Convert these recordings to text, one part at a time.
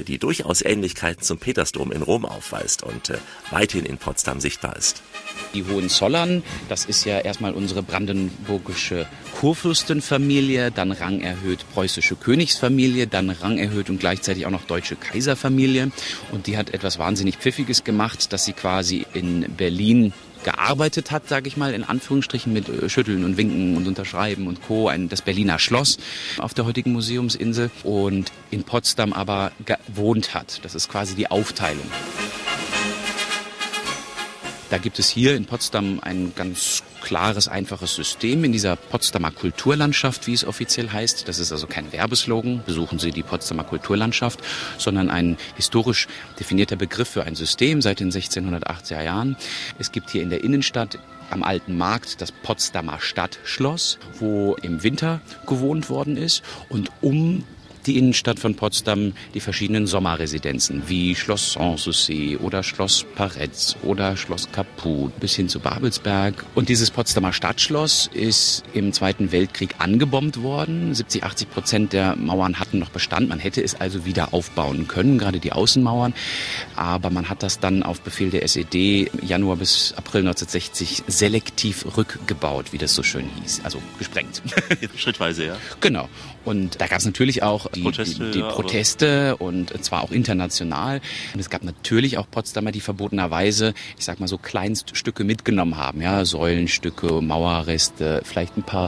die durchaus Ähnlichkeiten zum Petersdom in Rom aufweist und weithin in Potsdam sichtbar ist. Die Hohenzollern, das ist ja erstmal unsere brandenburgische Kurfürstenfamilie, dann rangerhöht preußische Königsfamilie, dann rangerhöht und gleichzeitig auch noch deutsche Kaiserfamilie. Und die hat etwas wahnsinnig Pfiffiges gemacht, dass sie quasi in Berlin gearbeitet hat, sage ich mal, in Anführungsstrichen mit Schütteln und Winken und Unterschreiben und Co., das Berliner Schloss auf der heutigen Museumsinsel und in Potsdam aber gewohnt hat. Das ist quasi die Aufteilung. Da gibt es hier in Potsdam ein ganz klares, einfaches System in dieser Potsdamer Kulturlandschaft, wie es offiziell heißt. Das ist also kein Werbeslogan, besuchen Sie die Potsdamer Kulturlandschaft, sondern ein historisch definierter Begriff für ein System seit den 1680er Jahren. Es gibt hier in der Innenstadt am Alten Markt das Potsdamer Stadtschloss, wo im Winter gewohnt worden ist und die Innenstadt von Potsdam die verschiedenen Sommerresidenzen wie Schloss Sanssouci oder Schloss Paretz oder Schloss Caputh bis hin zu Babelsberg. Und dieses Potsdamer Stadtschloss ist im Zweiten Weltkrieg angebombt worden. 70-80% der Mauern hatten noch Bestand. Man hätte es also wieder aufbauen können, gerade die Außenmauern. Aber man hat das dann auf Befehl der SED Januar bis April 1960 selektiv rückgebaut, wie das so schön hieß. Also gesprengt. Schrittweise, ja. Genau. Und da gab es natürlich auch die Proteste und zwar auch international. Und es gab natürlich auch Potsdamer, die verbotenerweise, ich sag mal so Kleinststücke mitgenommen haben. Ja, Säulenstücke, Mauerreste, vielleicht ein paar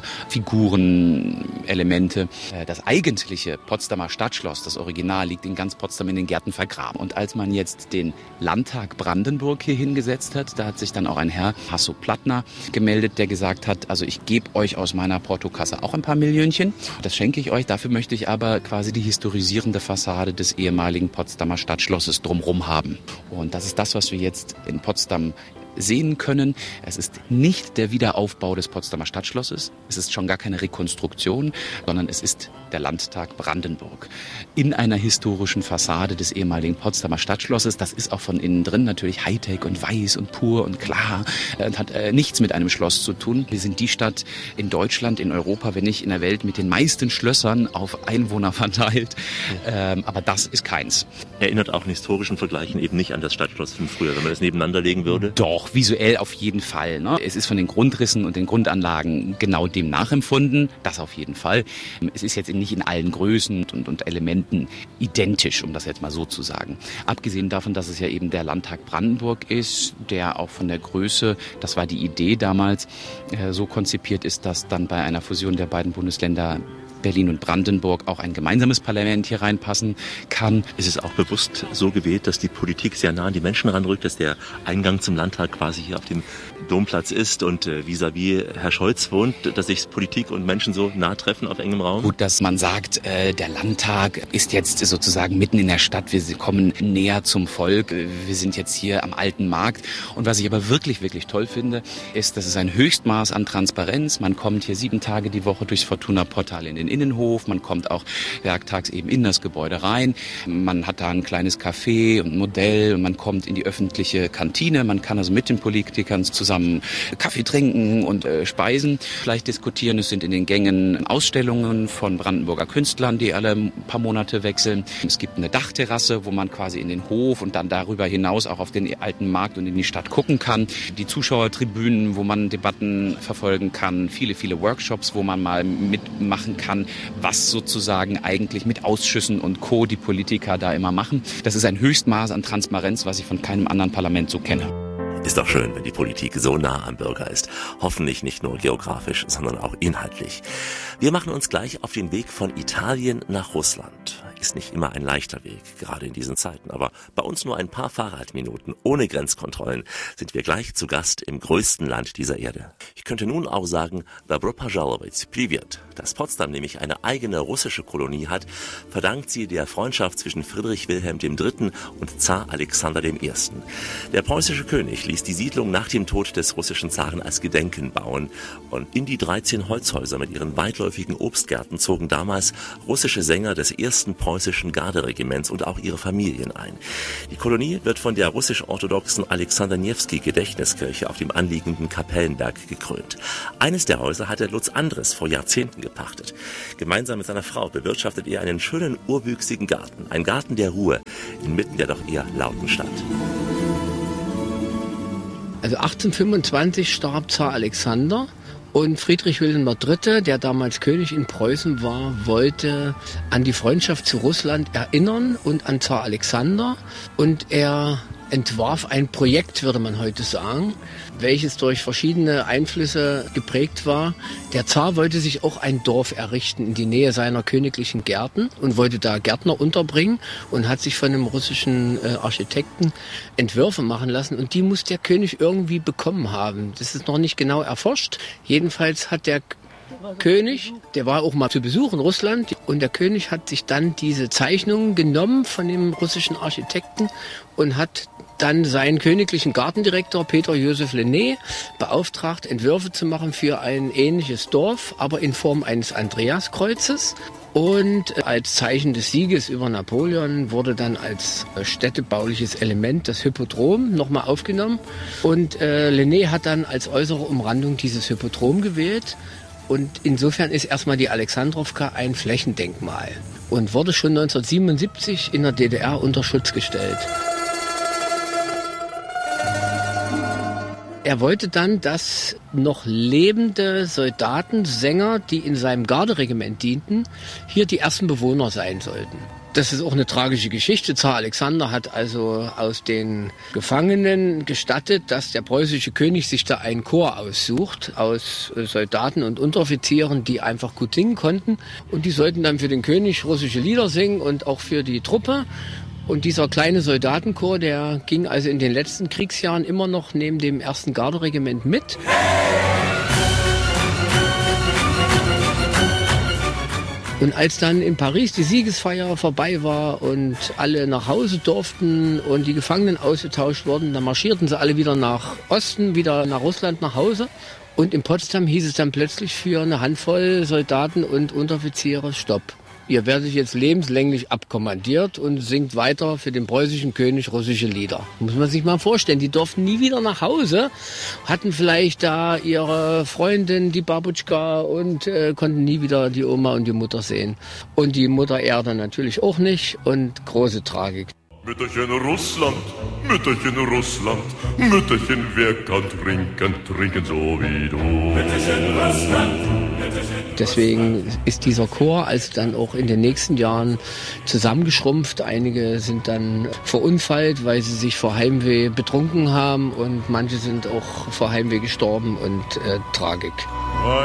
Figurenelemente. Das eigentliche Potsdamer Stadtschloss, das Original, liegt in ganz Potsdam in den Gärten vergraben. Und als man jetzt den Landtag Brandenburg hier hingesetzt hat, da hat sich dann auch ein Herr, Hasso-Plattner, gemeldet, der gesagt hat, also ich gebe euch aus meiner Portokasse auch ein paar Millionchen. Das schenke ich euch. Dafür möchte ich aber quasi die historisierende Fassade des ehemaligen Potsdamer Stadtschlosses drumherum haben. Und das ist das, was wir jetzt in Potsdam sehen können. Es ist nicht der Wiederaufbau des Potsdamer Stadtschlosses. Es ist schon gar keine Rekonstruktion, sondern es ist der Landtag Brandenburg in einer historischen Fassade des ehemaligen Potsdamer Stadtschlosses. Das ist auch von innen drin natürlich Hightech und weiß und pur und klar und hat nichts mit einem Schloss zu tun. Wir sind die Stadt in Deutschland, in Europa, wenn nicht in der Welt, mit den meisten Schlössern auf Einwohner verteilt. Aber das ist keins. Erinnert auch in historischen Vergleichen eben nicht an das Stadtschloss von früher, wenn man das nebeneinander legen würde? Doch, visuell auf jeden Fall. Ne? Es ist von den Grundrissen und den Grundanlagen genau dem nachempfunden. Das auf jeden Fall. Es ist jetzt nicht in allen Größen und Elementen identisch, um das jetzt mal so zu sagen. Abgesehen davon, dass es ja eben der Landtag Brandenburg ist, der auch von der Größe, das war die Idee damals, so konzipiert ist, dass dann bei einer Fusion der beiden Bundesländer Berlin und Brandenburg auch ein gemeinsames Parlament hier reinpassen kann. Ist es auch bewusst so gewählt, dass die Politik sehr nah an die Menschen ranrückt, dass der Eingang zum Landtag quasi hier auf dem Domplatz ist und vis-à-vis Herr Scholz wohnt, dass sich Politik und Menschen so nah treffen auf engem Raum? Gut, dass man sagt, der Landtag ist jetzt sozusagen mitten in der Stadt, wir kommen näher zum Volk, wir sind jetzt hier am Alten Markt. Und was ich aber wirklich, wirklich toll finde, ist, dass es ein Höchstmaß an Transparenz. Man kommt hier 7 Tage die Woche durchs Fortuna-Portal in den Innenhof, man kommt auch werktags eben in das Gebäude rein, man hat da ein kleines Café und ein Modell und man kommt in die öffentliche Kantine, man kann also mit den Politikern zusammen Kaffee trinken und speisen, vielleicht diskutieren. Es sind in den Gängen Ausstellungen von Brandenburger Künstlern, die alle ein paar Monate wechseln. Es gibt eine Dachterrasse, wo man quasi in den Hof und dann darüber hinaus auch auf den Alten Markt und in die Stadt gucken kann. Die Zuschauertribünen, wo man Debatten verfolgen kann, viele, viele Workshops, wo man mal mitmachen kann, was sozusagen eigentlich mit Ausschüssen und Co. die Politiker da immer machen. Das ist ein Höchstmaß an Transparenz, was ich von keinem anderen Parlament so kenne. Ist doch schön, wenn die Politik so nah am Bürger ist. Hoffentlich nicht nur geografisch, sondern auch inhaltlich. Wir machen uns gleich auf den Weg von Italien nach Russland. Ist nicht immer ein leichter Weg, gerade in diesen Zeiten. Aber bei uns nur ein paar Fahrradminuten ohne Grenzkontrollen sind wir gleich zu Gast im größten Land dieser Erde. Ich könnte nun auch sagen, Добро пожаловать, привет. Dass Potsdam nämlich eine eigene russische Kolonie hat, verdankt sie der Freundschaft zwischen Friedrich Wilhelm III. Und Zar Alexander I. Der preußische König ließ die Siedlung nach dem Tod des russischen Zaren als Gedenken bauen. Und in die 13 Holzhäuser mit ihren weitläufigen Obstgärten zogen damals russische Sänger des ersten preußischen Garderegiments und auch ihre Familien ein. Die Kolonie wird von der russisch-orthodoxen Alexander Newski Gedächtniskirche auf dem anliegenden Kapellenberg gekrönt. Eines der Häuser hat der Lutz Andres vor Jahrzehnten gepachtet. Gemeinsam mit seiner Frau bewirtschaftet er einen schönen urwüchsigen Garten. Ein Garten der Ruhe inmitten der doch eher lauten Stadt. Also 1825 starb Zar Alexander und Friedrich Wilhelm III., der damals König in Preußen war, wollte an die Freundschaft zu Russland erinnern und an Zar Alexander. Und er entwarf ein Projekt, würde man heute sagen, welches durch verschiedene Einflüsse geprägt war. Der Zar wollte sich auch ein Dorf errichten in die Nähe seiner königlichen Gärten und wollte da Gärtner unterbringen und hat sich von einem russischen Architekten Entwürfe machen lassen. Und die muss der König irgendwie bekommen haben. Das ist noch nicht genau erforscht. Jedenfalls hat der König, der war auch mal zu Besuch in Russland, und der König hat sich dann diese Zeichnungen genommen von dem russischen Architekten und hat dann seinen königlichen Gartendirektor Peter Joseph Lenné beauftragt, Entwürfe zu machen für ein ähnliches Dorf, aber in Form eines Andreaskreuzes. Und als Zeichen des Sieges über Napoleon wurde dann als städtebauliches Element das Hippodrom nochmal aufgenommen. Und Lenné hat dann als äußere Umrandung dieses Hippodrom gewählt. Und insofern ist erstmal die Alexandrowka ein Flächendenkmal und wurde schon 1977 in der DDR unter Schutz gestellt. Er wollte dann, dass noch lebende Soldaten, Sänger, die in seinem Garderegiment dienten, hier die ersten Bewohner sein sollten. Das ist auch eine tragische Geschichte. Zar Alexander hat also aus den Gefangenen gestattet, dass der preußische König sich da einen Chor aussucht aus Soldaten und Unteroffizieren, die einfach gut singen konnten. Und die sollten dann für den König russische Lieder singen und auch für die Truppe. Und dieser kleine Soldatenchor, der ging also in den letzten Kriegsjahren immer noch neben dem 1. Garderegiment mit. Und als dann in Paris die Siegesfeier vorbei war und alle nach Hause durften und die Gefangenen ausgetauscht wurden, dann marschierten sie alle wieder nach Osten, wieder nach Russland nach Hause. Und in Potsdam hieß es dann plötzlich für eine Handvoll Soldaten und Unteroffiziere: Stopp. Ihr werdet jetzt lebenslänglich abkommandiert und singt weiter für den preußischen König russische Lieder. Muss man sich mal vorstellen, die durften nie wieder nach Hause, hatten vielleicht da ihre Freundin, die Babutschka, und konnten nie wieder die Oma und die Mutter sehen. Und die Mutter Erde natürlich auch nicht, und große Tragik. Mütterchen Russland, Mütterchen Russland, Mütterchen, wer kann trinken, trinken so wie du. Mütterchen Russland, Mütterchen. Deswegen ist dieser Chor also dann auch in den nächsten Jahren zusammengeschrumpft. Einige sind dann verunfallt, weil sie sich vor Heimweh betrunken haben, und manche sind auch vor Heimweh gestorben, und Tragik.